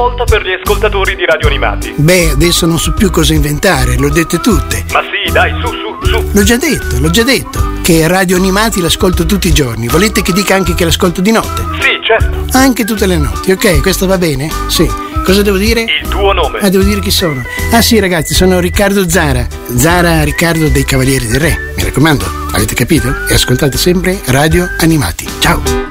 Volta per gli ascoltatori di Radio Animati. Beh, adesso non so più cosa inventare, l'ho dette tutte. Ma sì, dai, su. L'ho già detto. Che Radio Animati l'ascolto tutti i giorni. Volete che dica anche che l'ascolto di notte? Sì, certo. Anche tutte le notti, ok? Questo va bene? Sì. Cosa devo dire? Il tuo nome. Devo dire chi sono. Sì, ragazzi, sono Riccardo Zara. Zara Riccardo dei Cavalieri del Re. Mi raccomando, avete capito? E ascoltate sempre Radio Animati. Ciao.